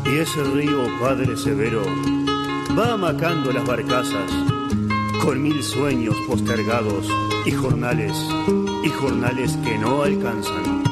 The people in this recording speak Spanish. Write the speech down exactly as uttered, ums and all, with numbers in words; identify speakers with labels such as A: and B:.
A: Y ese río, Padre Severo, va amacando las barcazas con mil sueños postergados y jornales, y jornales que no alcanzan.